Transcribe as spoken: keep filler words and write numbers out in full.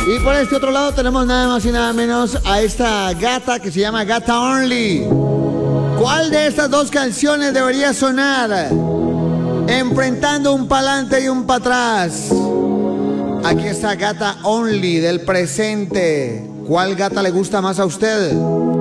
Y por este otro lado tenemos nada más y nada menos a esta gata que se llama Gata Only. ¿Cuál de estas dos canciones debería sonar? Enfrentando un pa'lante y un para atrás. Aquí está Gata Only del presente. ¿Cuál gata le gusta más a usted?